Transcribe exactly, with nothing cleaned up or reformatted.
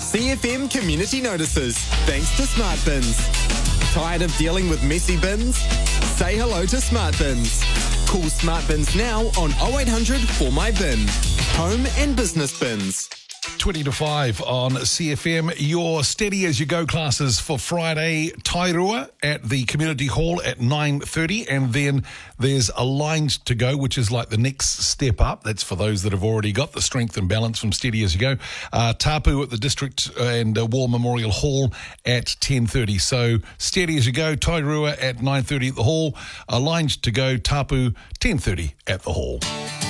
C F M Community Notices, thanks to Smart Bins. Tired of dealing with messy bins? Say hello to Smart Bins. Call Smart Bins now on oh eight hundred four my bin. Home and business bins. twenty to five on C F M. Your Steady As You Go classes for Friday, Tairua at the Community Hall at nine thirty, and then there's Aligned to Go, which is like the next step up. That's for those that have already got the strength and balance from Steady As You Go. Uh, Tapu at the District and uh, War Memorial Hall at ten thirty. So Steady As You Go, Tairua at nine thirty at the Hall, Aligned to Go, Tapu ten thirty at the Hall.